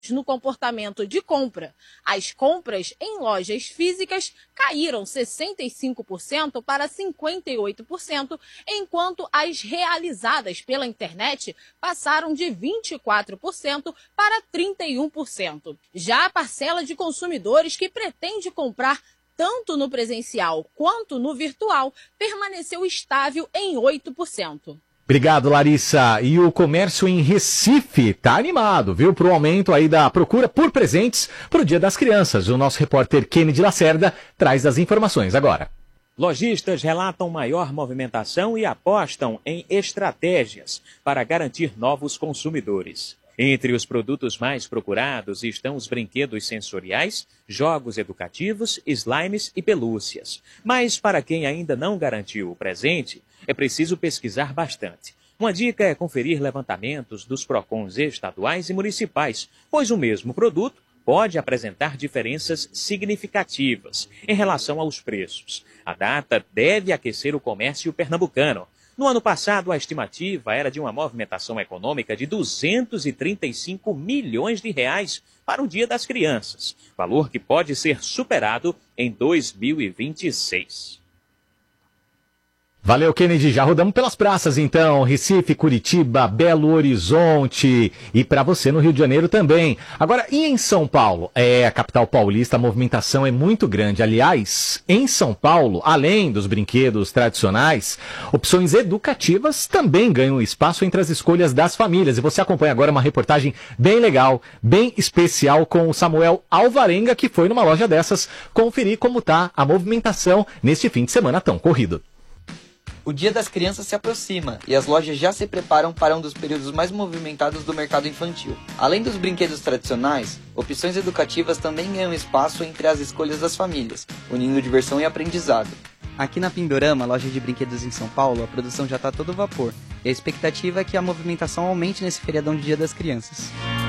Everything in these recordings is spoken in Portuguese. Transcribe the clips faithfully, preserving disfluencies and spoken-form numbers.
no comportamento de compra. As compras em lojas físicas caíram sessenta e cinco por cento para cinquenta e oito por cento, enquanto as realizadas pela internet passaram de vinte e quatro por cento para trinta e um por cento. Já a parcela de consumidores que pretende comprar tanto no presencial quanto no virtual permaneceu estável em oito por cento. Obrigado, Larissa. E o comércio em Recife tá animado, viu? Pro aumento aí da procura por presentes pro Dia das Crianças. O nosso repórter Kennedy Lacerda traz as informações agora. Lojistas relatam maior movimentação e apostam em estratégias para garantir novos consumidores. Entre os produtos mais procurados estão os brinquedos sensoriais, jogos educativos, slimes e pelúcias. Mas para quem ainda não garantiu o presente, é preciso pesquisar bastante. Uma dica é conferir levantamentos dos PROCONs estaduais e municipais, pois o mesmo produto pode apresentar diferenças significativas em relação aos preços. A data deve aquecer o comércio pernambucano. No ano passado, a estimativa era de uma movimentação econômica de duzentos e trinta e cinco milhões de reais para o Dia das Crianças, valor que pode ser superado em dois mil e vinte e seis. Valeu, Kennedy. Já rodamos pelas praças, então. Recife, Curitiba, Belo Horizonte e para você no Rio de Janeiro também. Agora, e em São Paulo? É, a capital paulista, a movimentação é muito grande. Aliás, em São Paulo, além dos brinquedos tradicionais, opções educativas também ganham espaço entre as escolhas das famílias. E você acompanha agora uma reportagem bem legal, bem especial com o Samuel Alvarenga, que foi numa loja dessas conferir como está a movimentação neste fim de semana tão corrido. O Dia das Crianças se aproxima e as lojas já se preparam para um dos períodos mais movimentados do mercado infantil. Além dos brinquedos tradicionais, opções educativas também ganham espaço entre as escolhas das famílias, unindo diversão e aprendizado. Aqui na Pindorama, loja de brinquedos em São Paulo, a produção já está a todo vapor e a expectativa é que a movimentação aumente nesse feriadão de Dia das Crianças.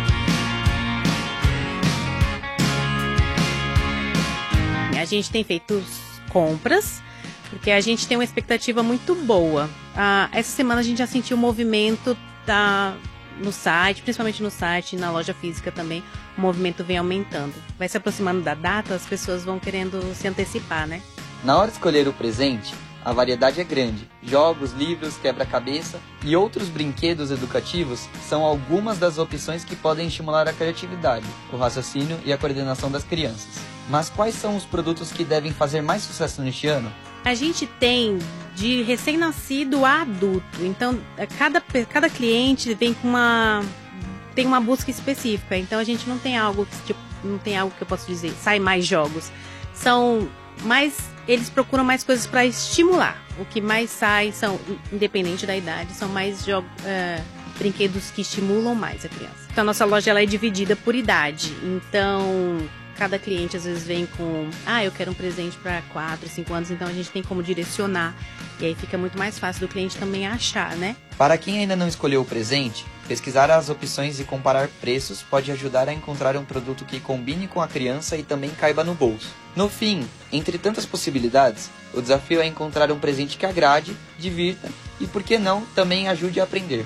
A gente tem feito compras porque a gente tem uma expectativa muito boa. Ah, essa semana a gente já sentiu o movimento tá, no site, principalmente no site e na loja física também, o movimento vem aumentando. Vai se aproximando da data, as pessoas vão querendo se antecipar, né? Na hora de escolher o presente, a variedade é grande. Jogos, livros, quebra-cabeça e outros brinquedos educativos são algumas das opções que podem estimular a criatividade, o raciocínio e a coordenação das crianças. Mas quais são os produtos que devem fazer mais sucesso neste ano? A gente tem de recém-nascido a adulto, então cada, cada cliente vem com uma, tem uma busca específica, então a gente não tem algo, tipo, não tem algo que eu posso dizer, sai mais jogos, são mais, eles procuram mais coisas para estimular, o que mais sai são, independente da idade, são mais jogos, uh, brinquedos que estimulam mais a criança. Então a nossa loja ela é dividida por idade, então cada cliente às vezes vem com, ah, eu quero um presente para quatro, cinco anos, então a gente tem como direcionar. E aí fica muito mais fácil do cliente também achar, né? Para quem ainda não escolheu o presente, pesquisar as opções e comparar preços pode ajudar a encontrar um produto que combine com a criança e também caiba no bolso. No fim, entre tantas possibilidades, o desafio é encontrar um presente que agrade, divirta e, por que não, também ajude a aprender.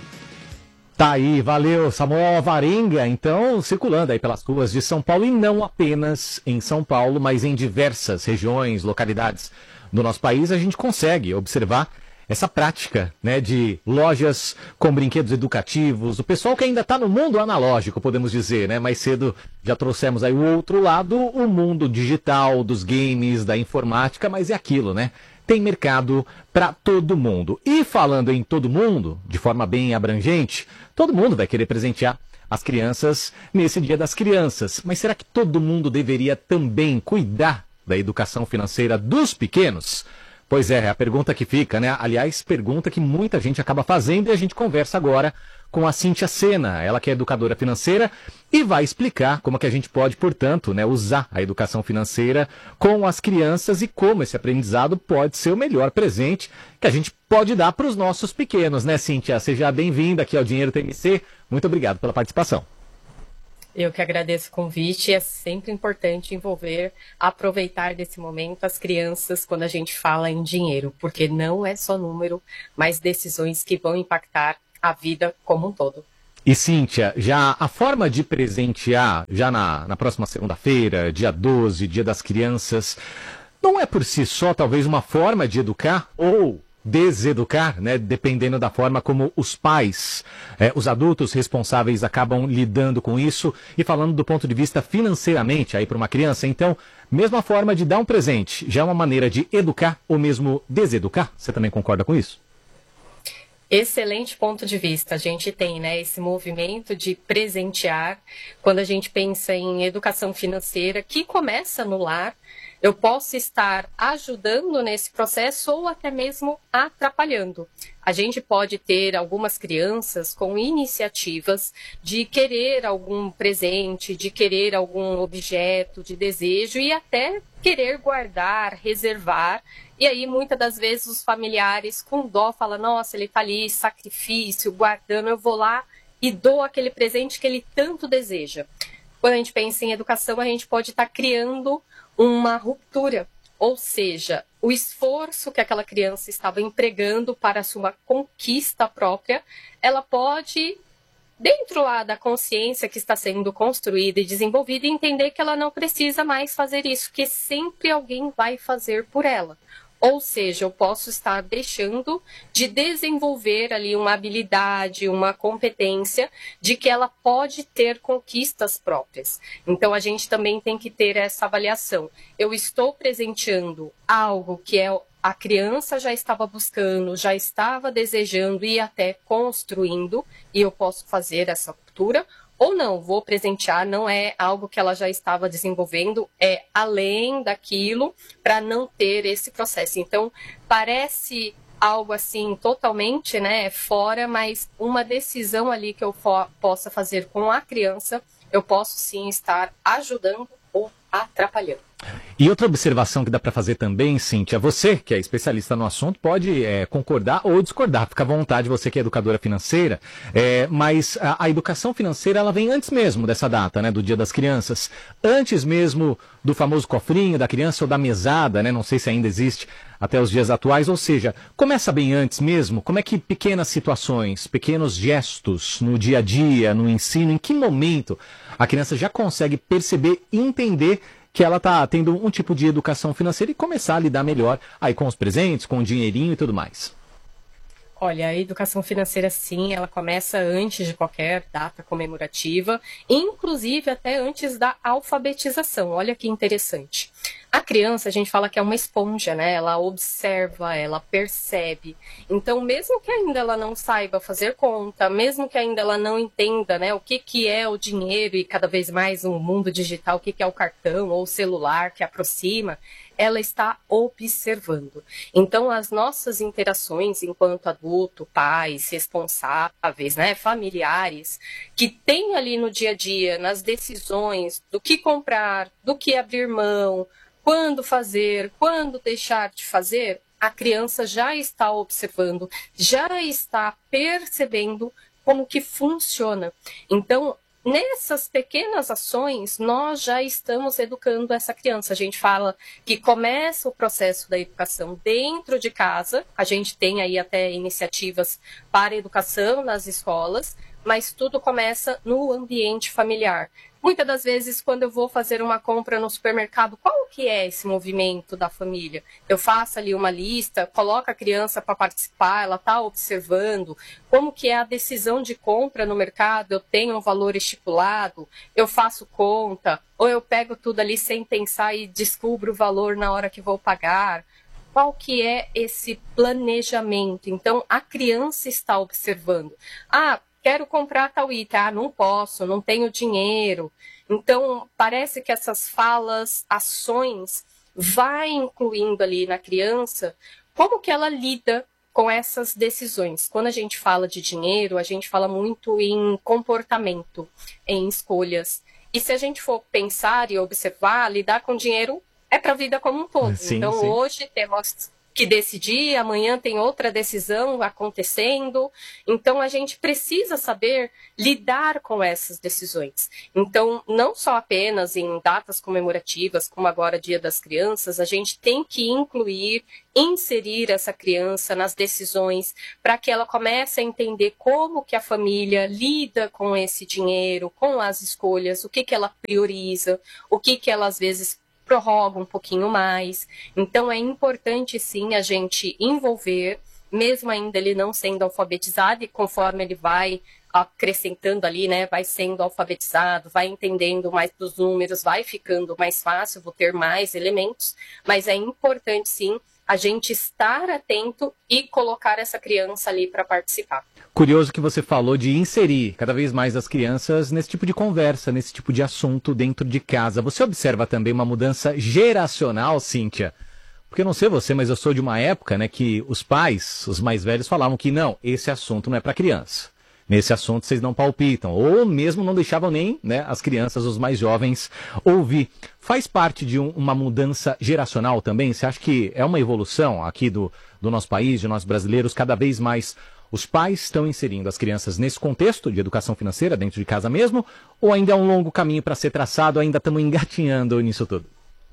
Tá aí, valeu, Samuel Alvarenga, então, circulando aí pelas ruas de São Paulo, e não apenas em São Paulo, mas em diversas regiões, localidades do nosso país, a gente consegue observar essa prática, né, de lojas com brinquedos educativos, o pessoal que ainda está no mundo analógico, podemos dizer, né, mais cedo já trouxemos aí o outro lado, o mundo digital, dos games, da informática, mas é aquilo, né? Tem mercado para todo mundo. E falando em todo mundo, de forma bem abrangente, todo mundo vai querer presentear as crianças nesse Dia das Crianças. Mas será que todo mundo deveria também cuidar da educação financeira dos pequenos? Pois é, é a pergunta que fica, né? Aliás, pergunta que muita gente acaba fazendo e a gente conversa agora com a Cíntia Sena, ela que é educadora financeira e vai explicar como que a gente pode, portanto, né, usar a educação financeira com as crianças e como esse aprendizado pode ser o melhor presente que a gente pode dar para os nossos pequenos, né, Cíntia? Seja bem-vinda aqui ao Dinheiro T M C. Muito obrigado pela participação. Eu que agradeço o convite. É sempre importante envolver, aproveitar desse momento as crianças quando a gente fala em dinheiro, porque não é só número, mas decisões que vão impactar a vida como um todo. E Cíntia, já a forma de presentear, já na, na próxima segunda-feira, dia doze, Dia das Crianças, não é por si só talvez uma forma de educar ou deseducar, né? Dependendo da forma como os pais, eh, os adultos responsáveis acabam lidando com isso e falando do ponto de vista financeiramente aí para uma criança. Então, mesma forma de dar um presente, já é uma maneira de educar ou mesmo deseducar? Você também concorda com isso? Excelente ponto de vista. A gente tem, né, esse movimento de presentear. Quando a gente pensa em educação financeira, que começa no lar, eu posso estar ajudando nesse processo ou até mesmo atrapalhando. A gente pode ter algumas crianças com iniciativas de querer algum presente, de querer algum objeto de desejo e até querer guardar, reservar. E aí, muitas das vezes, os familiares com dó falam, nossa, ele está ali, sacrifício, guardando, eu vou lá e dou aquele presente que ele tanto deseja. Quando a gente pensa em educação, a gente pode estar criando uma ruptura, ou seja, o esforço que aquela criança estava empregando para a sua conquista própria, ela pode, dentro lá da consciência que está sendo construída e desenvolvida, entender que ela não precisa mais fazer isso, que sempre alguém vai fazer por ela. Ou seja, eu posso estar deixando de desenvolver ali uma habilidade, uma competência de que ela pode ter conquistas próprias. Então, a gente também tem que ter essa avaliação. Eu estou presenteando algo que é a criança já estava buscando, já estava desejando e até construindo, e eu posso fazer essa ruptura. Ou não, vou presentear, não é algo que ela já estava desenvolvendo, é além daquilo para não ter esse processo. Então, parece algo assim totalmente, né, fora, mas uma decisão ali que eu possa fazer com a criança, eu posso sim estar ajudando ou atrapalhando. E outra observação que dá para fazer também, Cíntia, você que é especialista no assunto pode é, concordar ou discordar, fica à vontade, você que é educadora financeira, é, mas a, a educação financeira ela vem antes mesmo dessa data, né, do Dia das Crianças, antes mesmo do famoso cofrinho da criança ou da mesada, né, não sei se ainda existe até os dias atuais, ou seja, começa bem antes mesmo, como é que pequenas situações, pequenos gestos no dia a dia, no ensino, em que momento a criança já consegue perceber e entender que ela está tendo um tipo de educação financeira e começar a lidar melhor aí com os presentes, com o dinheirinho e tudo mais. Olha, a educação financeira, sim, ela começa antes de qualquer data comemorativa, inclusive até antes da alfabetização. Olha que interessante. A criança, a gente fala que é uma esponja, né? Ela observa, ela percebe. Então, mesmo que ainda ela não saiba fazer conta, mesmo que ainda ela não entenda, né, o que, que é o dinheiro e cada vez mais no mundo digital, o que, que é o cartão ou o celular que aproxima, ela está observando. Então, as nossas interações enquanto adulto, pais, responsáveis, né, familiares, que tem ali no dia a dia, nas decisões do que comprar, do que abrir mão, quando fazer, quando deixar de fazer, a criança já está observando, já está percebendo como que funciona. Então, nessas pequenas ações, nós já estamos educando essa criança. A gente fala que começa o processo da educação dentro de casa. A gente tem aí até iniciativas para educação nas escolas, mas tudo começa no ambiente familiar. Muitas das vezes, quando eu vou fazer uma compra no supermercado, qual que é esse movimento da família? Eu faço ali uma lista, coloco a criança para participar, ela está observando como que é a decisão de compra no mercado, eu tenho um valor estipulado, eu faço conta, ou eu pego tudo ali sem pensar e descubro o valor na hora que vou pagar. Qual que é esse planejamento? Então, a criança está observando. Ah, quero comprar tal item, ah, não posso, não tenho dinheiro. Então, parece que essas falas, ações, vai incluindo ali na criança como que ela lida com essas decisões. Quando a gente fala de dinheiro, a gente fala muito em comportamento, em escolhas. E se a gente for pensar e observar, lidar com dinheiro é para a vida como um todo. Sim, então, sim. hoje temos que decidir, amanhã tem outra decisão acontecendo. Então, a gente precisa saber lidar com essas decisões. Então, não só apenas em datas comemorativas, como agora Dia das Crianças, a gente tem que incluir, inserir essa criança nas decisões para que ela comece a entender como que a família lida com esse dinheiro, com as escolhas, o que que ela prioriza, o que que ela às vezes prorroga um pouquinho mais. Então é importante sim a gente envolver, mesmo ainda ele não sendo alfabetizado, e conforme ele vai acrescentando ali, né, vai sendo alfabetizado, vai entendendo mais dos números, vai ficando mais fácil, vou ter mais elementos, mas é importante sim a gente estar atento e colocar essa criança ali para participar. Curioso que você falou de inserir cada vez mais as crianças nesse tipo de conversa, nesse tipo de assunto dentro de casa. Você observa também uma mudança geracional, Cíntia? Porque eu não sei você, mas eu sou de uma época, né, que os pais, os mais velhos, falavam que não, esse assunto não é para criança. Nesse assunto vocês não palpitam, ou mesmo não deixavam nem, né, as crianças, os mais jovens, ouvir. Faz parte de um, uma mudança geracional também? Você acha que é uma evolução aqui do, do nosso país, de nós brasileiros, cada vez mais os pais estão inserindo as crianças nesse contexto de educação financeira, dentro de casa mesmo, ou ainda é um longo caminho para ser traçado, ainda estamos engatinhando nisso tudo?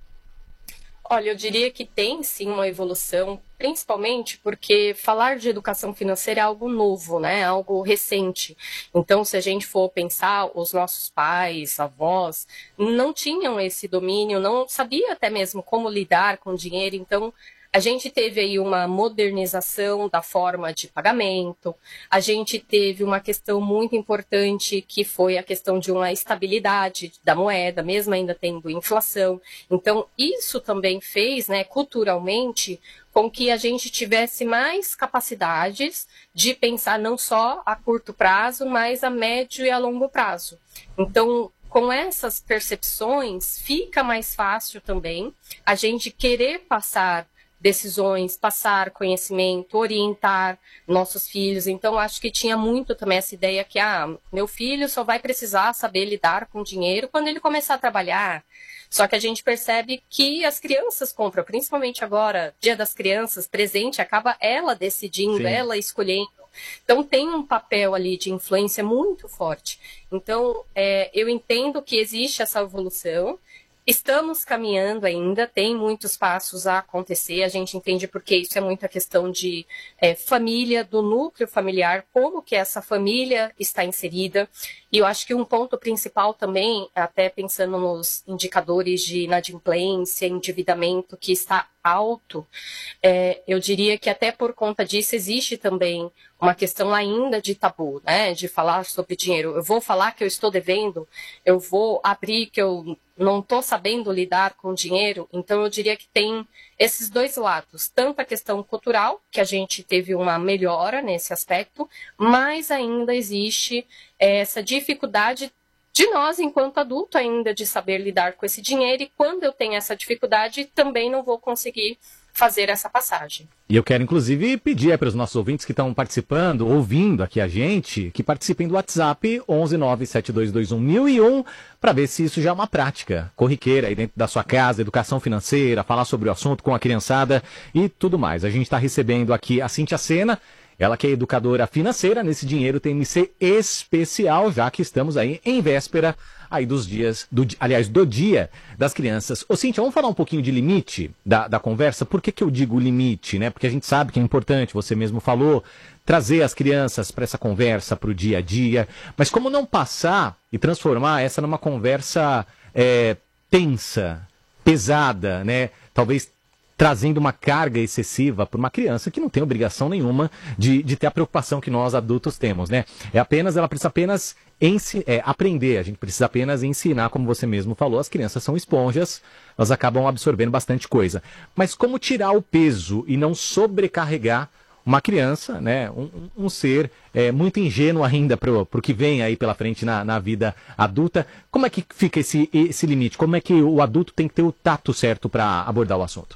Olha, eu diria que tem sim uma evolução, principalmente porque falar de educação financeira é algo novo, né? Algo recente. Então, se a gente for pensar, os nossos pais, avós, não tinham esse domínio, não sabia até mesmo como lidar com o dinheiro. Então, a gente teve aí uma modernização da forma de pagamento, a gente teve uma questão muito importante que foi a questão de uma estabilidade da moeda, mesmo ainda tendo inflação. Então, isso também fez, né, culturalmente, com que a gente tivesse mais capacidades de pensar não só a curto prazo, mas a médio e a longo prazo. Então, com essas percepções, fica mais fácil também a gente querer passar decisões, passar conhecimento, orientar nossos filhos. Então, acho que tinha muito também essa ideia que, ah, meu filho só vai precisar saber lidar com dinheiro quando ele começar a trabalhar. Só que a gente percebe que as crianças compram, principalmente agora, Dia das Crianças, presente, acaba ela decidindo, Sim. ela escolhendo. Então, tem um papel ali de influência muito forte. Então, é, eu entendo que existe essa evolução. Estamos caminhando ainda, tem muitos passos a acontecer, a gente entende porque isso é muito a questão de é, família, do núcleo familiar, como que essa família está inserida. E eu acho que um ponto principal também, até pensando nos indicadores de inadimplência, endividamento que está alto, é, eu diria que até por conta disso existe também uma questão ainda de tabu, né, de falar sobre dinheiro. Eu vou falar que eu estou devendo, eu vou abrir que eu não estou sabendo lidar com dinheiro. Então eu diria que tem esses dois lados, tanto a questão cultural, que a gente teve uma melhora nesse aspecto, mas ainda existe essa dificuldade de nós, enquanto adulto, ainda de saber lidar com esse dinheiro, e quando eu tenho essa dificuldade, também não vou conseguir fazer essa passagem. E eu quero, inclusive, pedir para os nossos ouvintes que estão participando, ouvindo aqui a gente, que participem do WhatsApp onze nove sete dois dois um mil e um, para ver se isso já é uma prática corriqueira aí dentro da sua casa, educação financeira, falar sobre o assunto com a criançada e tudo mais. A gente está recebendo aqui a Cíntia Sena, ela que é educadora financeira nesse Dinheiro T M C especial, já que estamos aí em véspera aí dos dias, do, aliás, do Dia das Crianças. Ô Cíntia, vamos falar um pouquinho de limite da, da conversa? Por que que eu digo limite, né? Porque a gente sabe que é importante, você mesmo falou, trazer as crianças para essa conversa, para o dia a dia, mas como não passar e transformar essa numa conversa é, tensa, pesada, né? Talvez trazendo uma carga excessiva para uma criança que não tem obrigação nenhuma de, de ter a preocupação que nós adultos temos, né? É apenas, ela precisa apenas ensi- é, aprender, a gente precisa apenas ensinar, como você mesmo falou, as crianças são esponjas, elas acabam absorvendo bastante coisa. Mas como tirar o peso e não sobrecarregar uma criança, né? Um, um ser é, muito ingênuo ainda para o que vem aí pela frente na, na vida adulta. Como é que fica esse, esse limite? Como é que o adulto tem que ter o tato certo para abordar o assunto?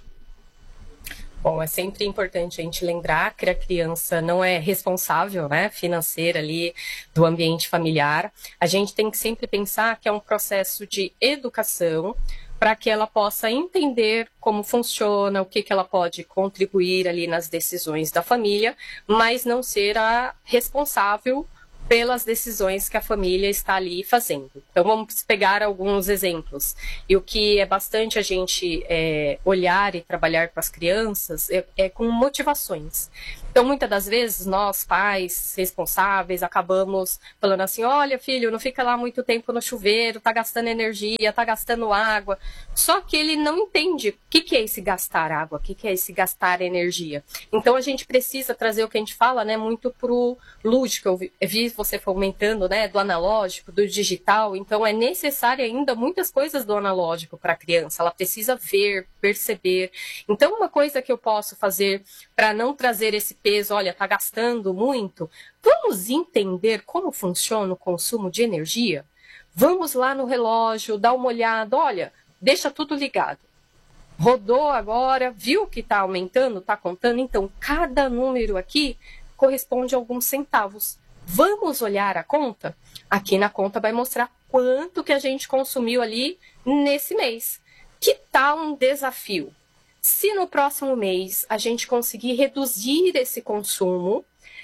Bom, é sempre importante a gente lembrar que a criança não é responsável, né, financeira ali do ambiente familiar. A gente tem que sempre pensar que é um processo de educação, para que ela possa entender como funciona, o que, que ela pode contribuir ali nas decisões da família, mas não ser a responsável pelas decisões que a família está ali fazendo. Então, vamos pegar alguns exemplos. E o que é bastante a gente é, olhar e trabalhar com as crianças é, é com motivações. Então, muitas das vezes, nós, pais responsáveis, acabamos falando assim, olha, filho, não fica lá muito tempo no chuveiro, tá gastando energia, tá gastando água. Só que ele não entende o que, que é esse gastar água, o que, que é esse gastar energia. Então, a gente precisa trazer o que a gente fala, né, muito pro lúdico. Eu vi, eu vi você fomentando, né, do analógico, do digital. Então, é necessário ainda muitas coisas do analógico para a criança. Ela precisa ver, perceber. Então, uma coisa que eu posso fazer para não trazer esse peso, olha, tá gastando muito, vamos entender como funciona o consumo de energia? Vamos lá no relógio, dar uma olhada, olha, deixa tudo ligado. Rodou agora, viu que está aumentando, está contando, então cada número aqui corresponde a alguns centavos. Vamos olhar a conta? Aqui na conta vai mostrar quanto que a gente consumiu ali nesse mês. Que tal um desafio? Se no próximo mês a gente conseguir reduzir esse consumo,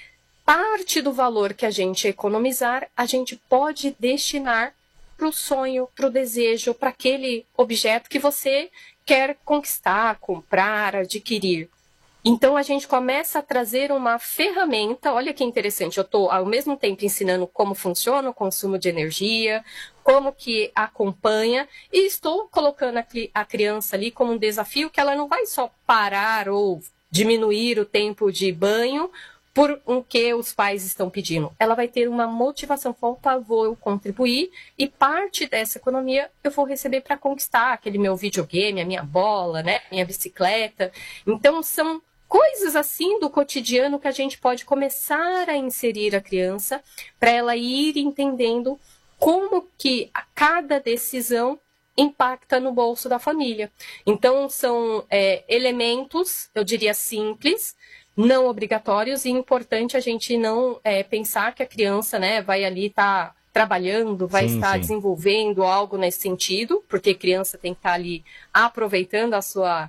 parte do valor que a gente economizar, a gente pode destinar para o sonho, para o desejo, para aquele objeto que você quer conquistar, comprar, adquirir. Então, a gente começa a trazer uma ferramenta, olha que interessante, eu estou ao mesmo tempo ensinando como funciona o consumo de energia, como que acompanha, e estou colocando a criança ali como um desafio que ela não vai só parar ou diminuir o tempo de banho por o que os pais estão pedindo. Ela vai ter uma motivação, falta, vou contribuir, e parte dessa economia eu vou receber para conquistar aquele meu videogame, a minha bola, né, minha bicicleta. Então, são coisas assim do cotidiano que a gente pode começar a inserir a criança para ela ir entendendo como que a cada decisão impacta no bolso da família. Então, são é, elementos, eu diria simples, não obrigatórios, e importante a gente não é, pensar que a criança, né, vai ali estar tá trabalhando, vai sim, estar sim. desenvolvendo algo nesse sentido, porque a criança tem que estar tá ali aproveitando a sua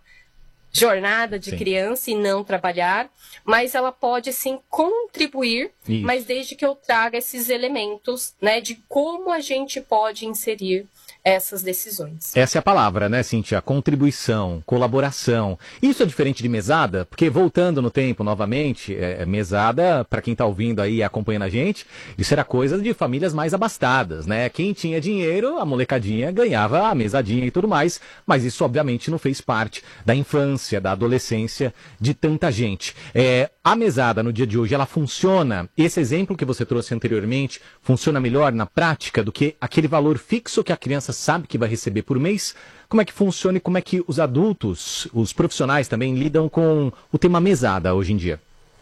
jornada de sim. criança e não trabalhar, mas ela pode sim contribuir, Isso. mas desde que eu traga esses elementos, né, de como a gente pode inserir essas decisões. Essa é a palavra, né, Cíntia? Contribuição, colaboração. Isso é diferente de mesada? Porque voltando no tempo novamente, é, mesada, para quem está ouvindo aí e acompanhando a gente, isso era coisa de famílias mais abastadas, né? Quem tinha dinheiro, a molecadinha ganhava a mesadinha e tudo mais, mas isso obviamente não fez parte da infância, da adolescência de tanta gente. É, a mesada no dia de hoje, ela funciona, esse exemplo que você trouxe anteriormente, funciona melhor na prática do que aquele valor fixo que a criança sabe que vai receber por mês? Como é que funciona e como é que os adultos, os profissionais também lidam com o tema mesada hoje em dia?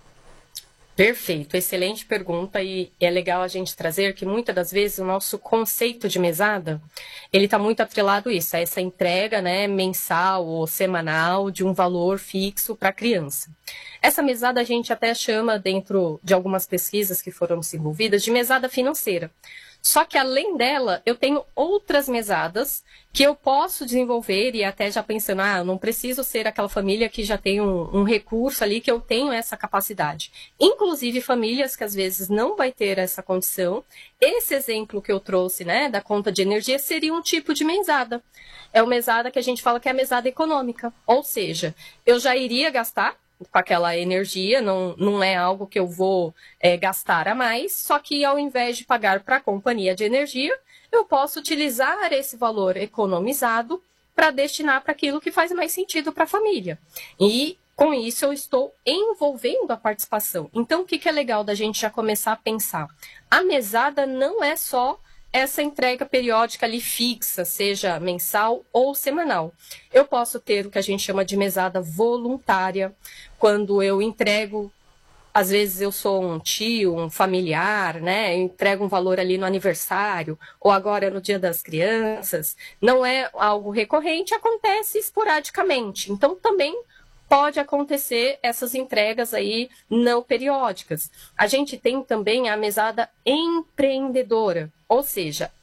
Perfeito, excelente pergunta, e é legal a gente trazer que muitas das vezes o nosso conceito de mesada, ele está muito atrelado a isso, a essa entrega, né, mensal ou semanal de um valor fixo para a criança. Essa mesada a gente até chama, dentro de algumas pesquisas que foram desenvolvidas, de mesada financeira. Só que além dela, eu tenho outras mesadas que eu posso desenvolver, e até já pensando, ah, eu não preciso ser aquela família que já tem um, um recurso ali, que eu tenho essa capacidade. Inclusive famílias que às vezes não vai ter essa condição. Esse exemplo que eu trouxe, né, da conta de energia, seria um tipo de mesada. É uma mesada que a gente fala que é a mesada econômica. Ou seja, eu já iria gastar com aquela energia, não, não é algo que eu vou é, gastar a mais, só que ao invés de pagar para a companhia de energia, eu posso utilizar esse valor economizado para destinar para aquilo que faz mais sentido para a família. E com isso eu estou envolvendo a participação. Então o que, que é legal da gente já começar a pensar? A mesada não é só essa entrega periódica ali fixa, seja mensal ou semanal. Eu posso ter o que a gente chama de mesada voluntária, quando eu entrego, às vezes eu sou um tio, um familiar, né? Eu entrego um valor ali no aniversário, ou agora no Dia das Crianças. Não é algo recorrente, acontece esporadicamente. Então também pode acontecer essas entregas aí não periódicas. A gente tem também a mesada empreendedora, ou seja,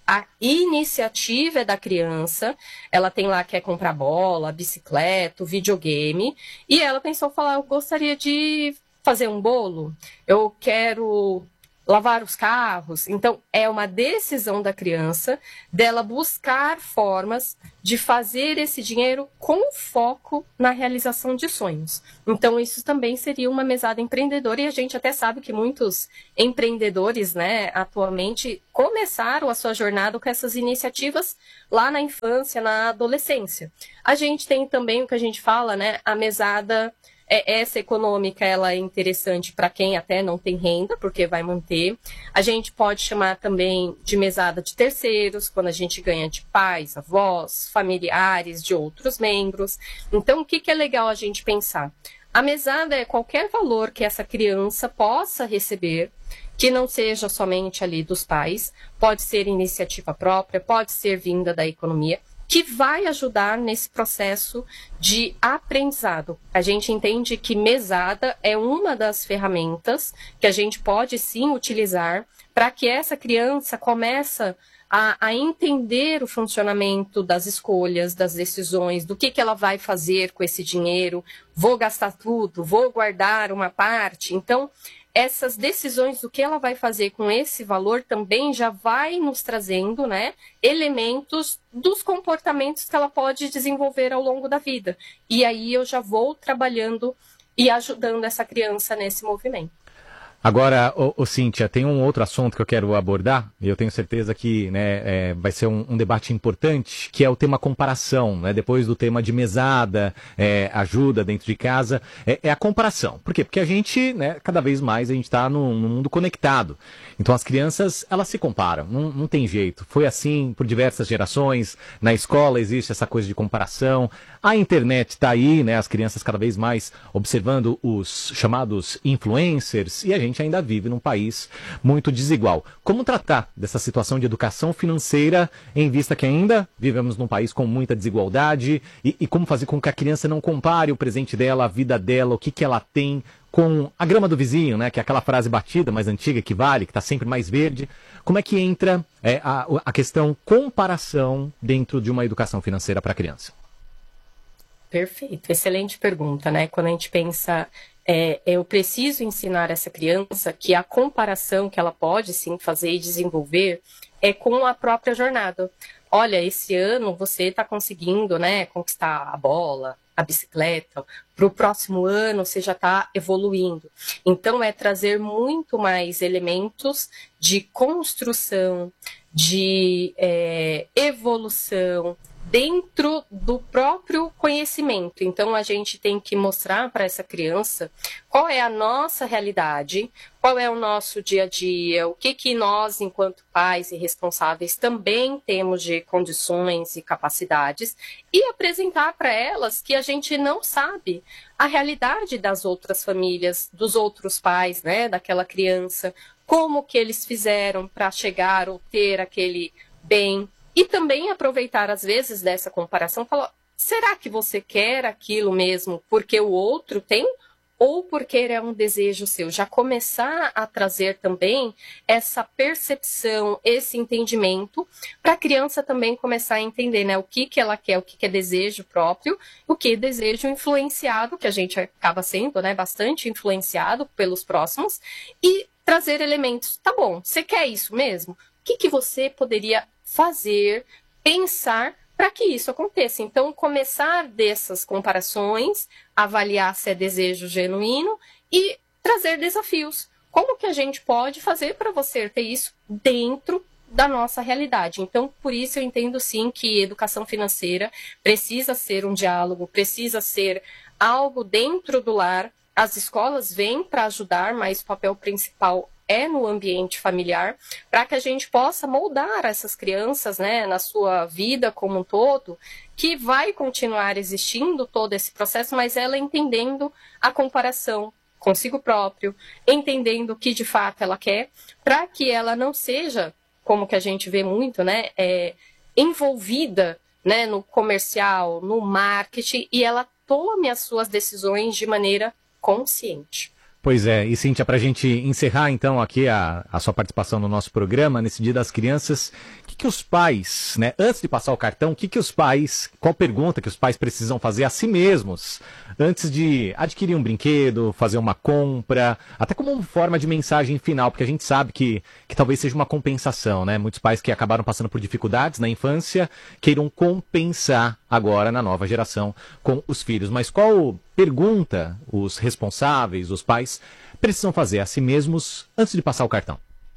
a iniciativa é da criança, ela tem lá, quer comprar bola, bicicleta, videogame, e ela pensou, falar, eu gostaria de fazer um bolo, eu quero lavar os carros. Então, é uma decisão da criança dela buscar formas de fazer esse dinheiro com foco na realização de sonhos. Então, isso também seria uma mesada empreendedora, e a gente até sabe que muitos empreendedores, né, atualmente começaram a sua jornada com essas iniciativas lá na infância, na adolescência. A gente tem também o que a gente fala, né, a mesada. Essa econômica, ela é interessante para quem até não tem renda, porque vai manter. A gente pode chamar também de mesada de terceiros, quando a gente ganha de pais, avós, familiares, de outros membros. Então, o que, que é legal a gente pensar? A mesada é qualquer valor que essa criança possa receber, que não seja somente ali dos pais, pode ser iniciativa própria, pode ser vinda da economia, que vai ajudar nesse processo de aprendizado. A gente entende que mesada é uma das ferramentas que a gente pode sim utilizar para que essa criança comece a, a entender o funcionamento das escolhas, das decisões, do que, que ela vai fazer com esse dinheiro, vou gastar tudo, vou guardar uma parte. Então, essas decisões do que ela vai fazer com esse valor também já vai nos trazendo, né, elementos dos comportamentos que ela pode desenvolver ao longo da vida. E aí eu já vou trabalhando e ajudando essa criança nesse movimento. Agora, ô, ô, Cíntia, tem um outro assunto que eu quero abordar, e eu tenho certeza que, né, é, vai ser um, um debate importante, que é o tema comparação, né, depois do tema de mesada, é, ajuda dentro de casa, é, é a comparação. Por quê? Porque a gente, né, cada vez mais a gente está num, num mundo conectado. Então as crianças, elas se comparam, não, não tem jeito. Foi assim por diversas gerações, na escola existe essa coisa de comparação, a internet está aí, né, as crianças cada vez mais observando os chamados influencers, e a gente A gente ainda vive num país muito desigual. Como tratar dessa situação de educação financeira, em vista que ainda vivemos num país com muita desigualdade, e, e como fazer com que a criança não compare o presente dela, a vida dela, o que, que ela tem com a grama do vizinho, né? Que é aquela frase batida, mais antiga, que vale, que está sempre mais verde. Como é que entra é, a, a questão comparação dentro de uma educação financeira para a criança? Perfeito, excelente pergunta, né? Quando a gente pensa, é, eu preciso ensinar essa criança que a comparação que ela pode sim fazer e desenvolver é com a própria jornada. Olha, esse ano você está conseguindo, né, conquistar a bola, a bicicleta, para o próximo ano você já está evoluindo. Então é trazer muito mais elementos de construção, de é, evolução, dentro do próprio conhecimento. Então, a gente tem que mostrar para essa criança qual é a nossa realidade, qual é o nosso dia a dia, o que, que nós, enquanto pais e responsáveis, também temos de condições e capacidades, e apresentar para elas que a gente não sabe a realidade das outras famílias, dos outros pais, né, daquela criança, como que eles fizeram para chegar ou ter aquele bem. E também aproveitar, às vezes, dessa comparação, falar, será que você quer aquilo mesmo porque o outro tem? Ou porque é um desejo seu? Já começar a trazer também essa percepção, esse entendimento, para a criança também começar a entender, né, o que, que ela quer, o que, que é desejo próprio, o que é desejo influenciado, que a gente acaba sendo, né, bastante influenciado pelos próximos, e trazer elementos. Tá bom, você quer isso mesmo? O que, que você poderia fazer, pensar para que isso aconteça? Então, começar dessas comparações, avaliar se é desejo genuíno e trazer desafios. Como que a gente pode fazer para você ter isso dentro da nossa realidade? Então, por isso eu entendo sim que educação financeira precisa ser um diálogo, precisa ser algo dentro do lar. As escolas vêm para ajudar, mas o papel principal é no ambiente familiar, para que a gente possa moldar essas crianças, né, na sua vida como um todo, que vai continuar existindo todo esse processo, mas ela entendendo a comparação consigo próprio, entendendo o que de fato ela quer, para que ela não seja, como que a gente vê muito, né, é, envolvida, né, no comercial, no marketing, e ela tome as suas decisões de maneira consciente. Pois é, e Cíntia, para a gente encerrar então aqui a, a sua participação no nosso programa, nesse Dia das Crianças, o que, que os pais, né, antes de passar o cartão, o que, que os pais, qual pergunta que os pais precisam fazer a si mesmos, antes de adquirir um brinquedo, fazer uma compra, até como uma forma de mensagem final, porque a gente sabe que, que talvez seja uma compensação, né? Muitos pais que acabaram passando por dificuldades na infância queiram compensar agora na nova geração com os filhos. Mas qual pergunta os responsáveis, os pais, precisam fazer a si mesmos antes de passar o cartão?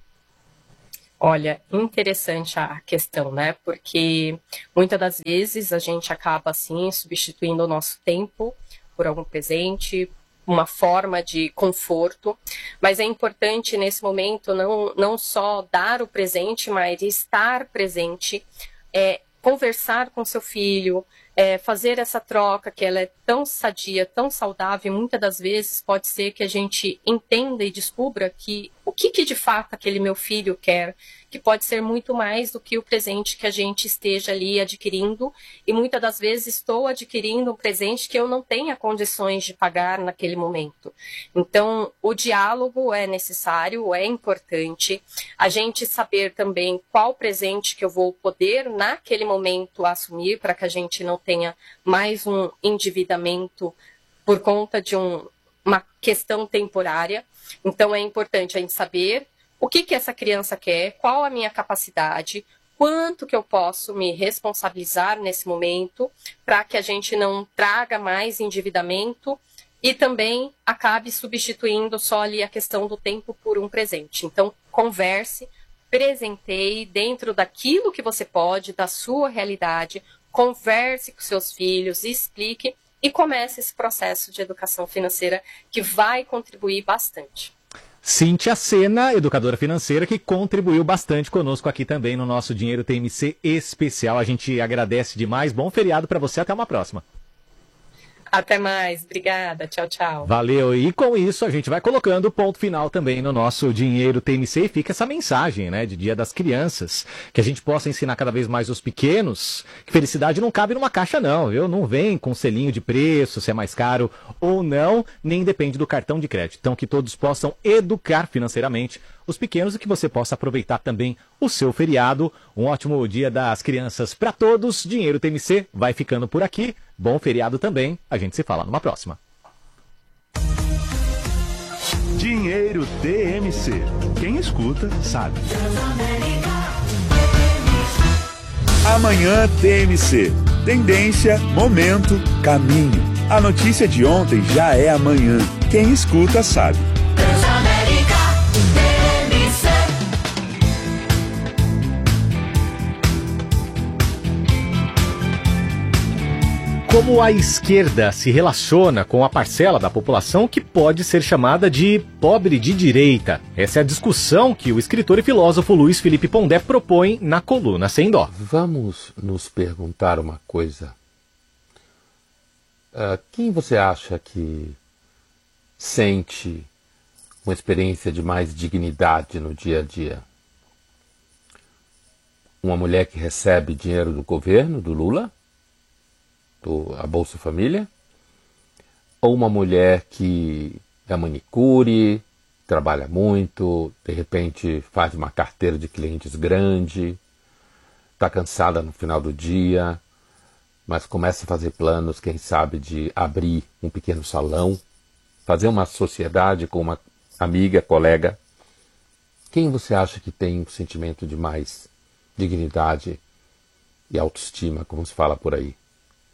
Olha, interessante a questão, né? Porque muitas das vezes a gente acaba, assim, substituindo o nosso tempo por algum presente, uma forma de conforto, mas é importante nesse momento não, não só dar o presente, mas estar presente, é, conversar com seu filho, é, fazer essa troca que ela é tão sadia, tão saudável, e muitas das vezes pode ser que a gente entenda e descubra que o que, que de fato aquele meu filho quer, que pode ser muito mais do que o presente que a gente esteja ali adquirindo, e muitas das vezes estou adquirindo um presente que eu não tenha condições de pagar naquele momento. Então, o diálogo é necessário, é importante, a gente saber também qual presente que eu vou poder naquele momento assumir, para que a gente não tenha mais um endividamento por conta de um, uma questão temporária. Então, é importante a gente saber o que, que essa criança quer, qual a minha capacidade, quanto que eu posso me responsabilizar nesse momento, para que a gente não traga mais endividamento e também acabe substituindo só ali a questão do tempo por um presente. Então, converse, presenteie dentro daquilo que você pode, da sua realidade, converse com seus filhos, explique e comece esse processo de educação financeira que vai contribuir bastante. Cíntia Sena, educadora financeira, que contribuiu bastante conosco aqui também no nosso Dinheiro T M C especial. A gente agradece demais. Bom feriado para você. Até uma próxima. Até mais. Obrigada. Tchau, tchau. Valeu. E com isso a gente vai colocando o ponto final também no nosso Dinheiro T M C. E fica essa mensagem, né, de Dia das Crianças. Que a gente possa ensinar cada vez mais os pequenos que felicidade não cabe numa caixa não, viu? Não vem com selinho de preço, se é mais caro ou não, nem depende do cartão de crédito. Então que todos possam educar financeiramente os pequenos e que você possa aproveitar também o seu feriado. Um ótimo Dia das Crianças para todos. Dinheiro T M C vai ficando por aqui. Bom feriado também. A gente se fala numa próxima. Dinheiro T M C. Quem escuta, sabe. Amanhã T M C. Tendência, momento, caminho. A notícia de ontem já é amanhã. Quem escuta, sabe. Como a esquerda se relaciona com a parcela da população que pode ser chamada de pobre de direita? Essa é a discussão que o escritor e filósofo Luiz Felipe Pondé propõe na coluna Sem Dó. Vamos nos perguntar uma coisa. Uh, quem você acha que sente uma experiência de mais dignidade no dia a dia? Uma mulher que recebe dinheiro do governo, do Lula? A Bolsa Família, ou uma mulher que é manicure, trabalha muito, de repente faz uma carteira de clientes grande, está cansada no final do dia, mas começa a fazer planos, quem sabe, de abrir um pequeno salão, fazer uma sociedade com uma amiga, colega. Quem você acha que tem um sentimento de mais dignidade e autoestima, como se fala por aí?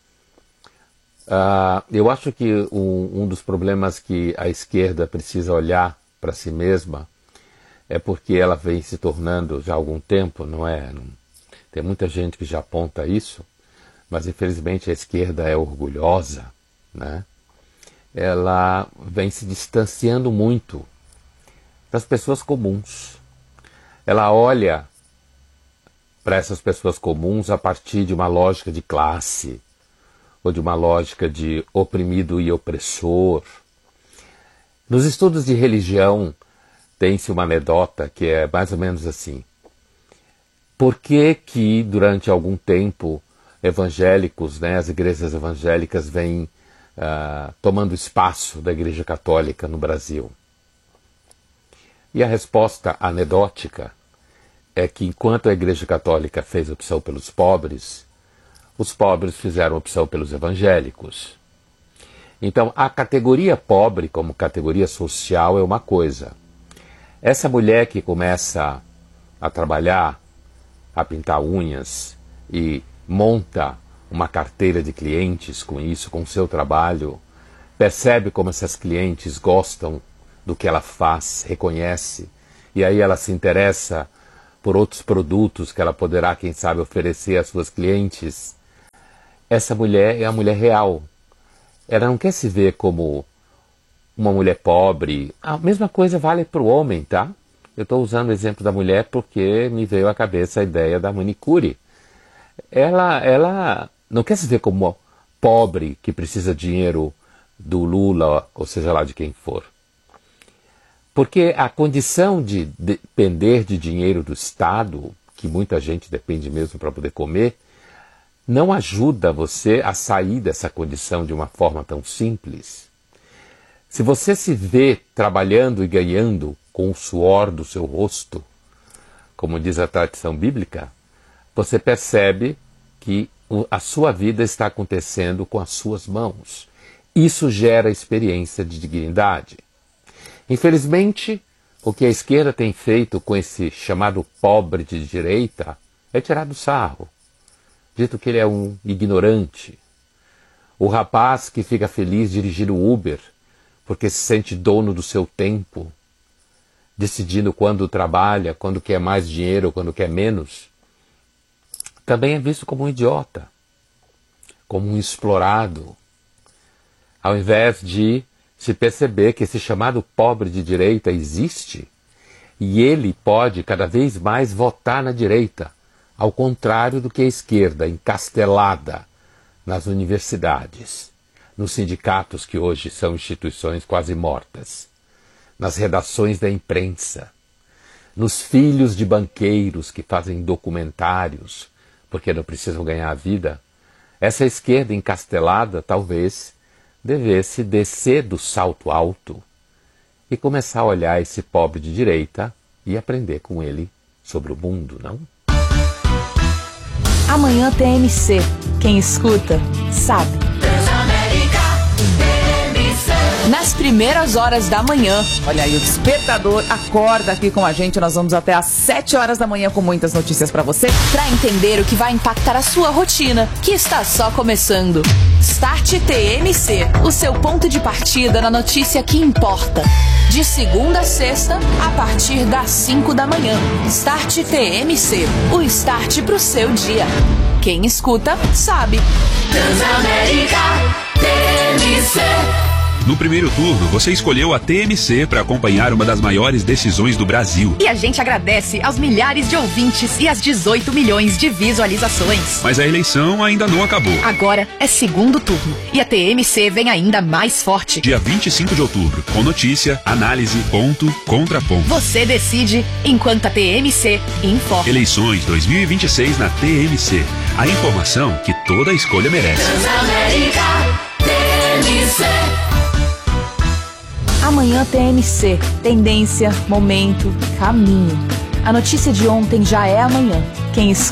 Uh, eu acho que um, um dos problemas que a esquerda precisa olhar para si mesma é porque ela vem se tornando já há algum tempo, não é? Não, tem muita gente que já aponta isso, mas infelizmente a esquerda é orgulhosa, né? Ela vem se distanciando muito das pessoas comuns. Ela olha para essas pessoas comuns a partir de uma lógica de classe, ou de uma lógica de oprimido e opressor. Nos estudos de religião, tem-se uma anedota que é mais ou menos assim. Por que que, durante algum tempo, evangélicos, né, as igrejas evangélicas vêm uh, tomando espaço da Igreja Católica no Brasil? E a resposta anedótica é que enquanto a Igreja Católica fez opção pelos pobres, os pobres fizeram opção pelos evangélicos. Então, a categoria pobre como categoria social é uma coisa. Essa mulher que começa a trabalhar, a pintar unhas e monta uma carteira de clientes com isso, com o seu trabalho, percebe como essas clientes gostam do que ela faz, reconhece, e aí ela se interessa por outros produtos que ela poderá, quem sabe, oferecer às suas clientes. Essa mulher é a mulher real. Ela não quer se ver como uma mulher pobre. A mesma coisa vale para o homem, tá? Eu estou usando o exemplo da mulher porque me veio à cabeça a ideia da manicure. Ela, ela não quer se ver como pobre que precisa de dinheiro do Lula, ou seja lá de quem for. Porque a condição de depender de dinheiro do Estado, que muita gente depende mesmo para poder comer, não ajuda você a sair dessa condição de uma forma tão simples. Se você se vê trabalhando e ganhando com o suor do seu rosto, como diz a tradição bíblica, você percebe que a sua vida está acontecendo com as suas mãos. Isso gera experiência de dignidade. Infelizmente, o que a esquerda tem feito com esse chamado pobre de direita é tirar do sarro, dito que ele é um ignorante. O rapaz que fica feliz dirigindo o Uber porque se sente dono do seu tempo, decidindo quando trabalha, quando quer mais dinheiro, quando quer menos, também é visto como um idiota, como um explorado, ao invés de se perceber que esse chamado pobre de direita existe e ele pode cada vez mais votar na direita, ao contrário do que a esquerda, encastelada nas universidades, nos sindicatos que hoje são instituições quase mortas, nas redações da imprensa, nos filhos de banqueiros que fazem documentários porque não precisam ganhar a vida. Essa esquerda encastelada talvez devesse descer do salto alto e começar a olhar esse pobre de direita e aprender com ele sobre o mundo, não? Amanhã T M C. Quem escuta, sabe. Nas primeiras horas da manhã. Olha aí, o despertador acorda aqui com a gente. Nós vamos até às sete horas da manhã com muitas notícias pra você. Pra entender o que vai impactar a sua rotina, que está só começando. Start T M C, o seu ponto de partida na notícia que importa. De segunda a sexta, a partir das cinco da manhã. Start T M C, o start pro seu dia. Quem escuta, sabe. Transamérica T M C. No primeiro turno, você escolheu a T M C para acompanhar uma das maiores decisões do Brasil. E a gente agradece aos milhares de ouvintes e às dezoito milhões de visualizações. Mas a eleição ainda não acabou. Agora é segundo turno e a T M C vem ainda mais forte. Dia vinte e cinco de outubro, com notícia, análise, ponto, contraponto. Você decide enquanto a T M C informa. Eleições dois mil e vinte e seis na T M C. A informação que toda escolha merece. Transamérica T M C. Amanhã T M C. Tendência, momento, caminho. A notícia de ontem já é amanhã. Quem